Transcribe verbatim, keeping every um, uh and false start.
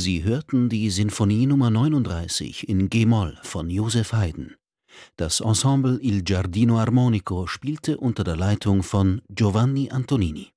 Sie hörten die Sinfonie Nummer neununddreißig in G-Moll von Joseph Haydn. Das Ensemble Il Giardino Armonico spielte unter der Leitung von Giovanni Antonini.